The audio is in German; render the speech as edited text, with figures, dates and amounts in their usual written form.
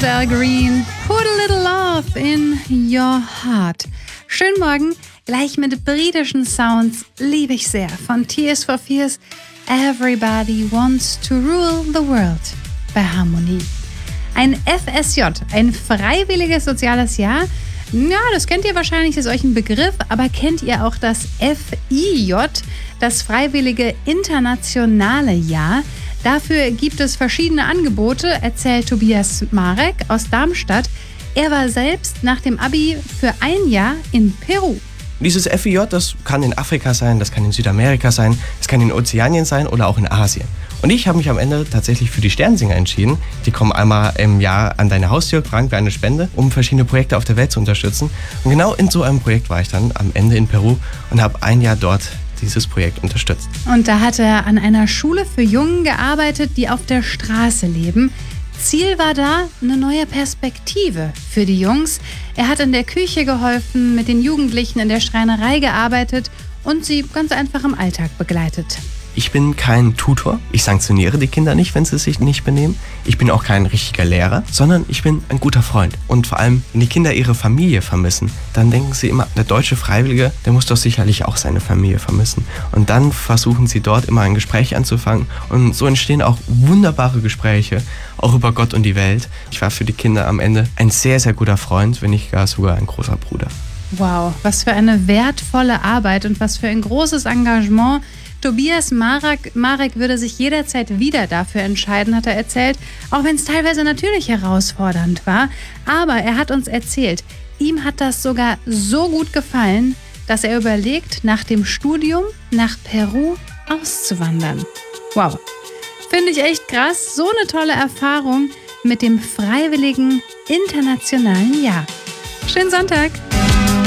und Al Green. Put a little love in your heart. Schönen Morgen, gleich mit britischen Sounds, liebe ich sehr. Von Tears for Fears, Everybody Wants to Rule the World bei Harmonie. Ein FSJ, ein freiwilliges soziales Jahr. Ja, das kennt ihr wahrscheinlich, ist euch ein Begriff, aber kennt ihr auch das FIJ, das Freiwillige Internationale Jahr? Dafür gibt es verschiedene Angebote, erzählt Tobias Marek aus Darmstadt. Er war selbst nach dem Abi für ein Jahr in Peru. Dieses FIJ, das kann in Afrika sein, das kann in Südamerika sein, das kann in Ozeanien sein oder auch in Asien. Und ich habe mich am Ende tatsächlich für die Sternsinger entschieden. Die kommen einmal im Jahr an deine Haustür, fragen für eine Spende, um verschiedene Projekte auf der Welt zu unterstützen. Und genau in so einem Projekt war ich dann am Ende in Peru und habe ein Jahr dort dieses Projekt unterstützt. Und da hat er an einer Schule für Jungen gearbeitet, die auf der Straße leben. Ziel war da eine neue Perspektive für die Jungs. Er hat in der Küche geholfen, mit den Jugendlichen in der Schreinerei gearbeitet und sie ganz einfach im Alltag begleitet. Ich bin kein Tutor. Ich sanktioniere die Kinder nicht, wenn sie sich nicht benehmen. Ich bin auch kein richtiger Lehrer, sondern ich bin ein guter Freund. Und vor allem, wenn die Kinder ihre Familie vermissen, dann denken sie immer, der deutsche Freiwillige, der muss doch sicherlich auch seine Familie vermissen. Und dann versuchen sie dort immer ein Gespräch anzufangen. Und so entstehen auch wunderbare Gespräche, auch über Gott und die Welt. Ich war für die Kinder am Ende ein sehr, sehr guter Freund, wenn nicht gar sogar ein großer Bruder. Wow, was für eine wertvolle Arbeit und was für ein großes Engagement. Tobias Marek würde sich jederzeit wieder dafür entscheiden, hat er erzählt, auch wenn es teilweise natürlich herausfordernd war. Aber er hat uns erzählt, ihm hat das sogar so gut gefallen, dass er überlegt, nach dem Studium nach Peru auszuwandern. Wow, finde ich echt krass. So eine tolle Erfahrung mit dem Freiwilligen Internationalen Jahr. Schönen Sonntag!